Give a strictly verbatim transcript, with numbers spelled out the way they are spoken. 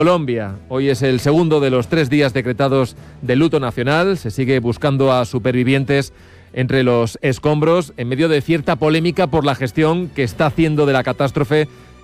Colombia, hoy es el segundo de los tres días decretados de luto nacional. Se sigue buscando a supervivientes entre los escombros en medio de cierta polémica por la gestión que está haciendo de la catástrofe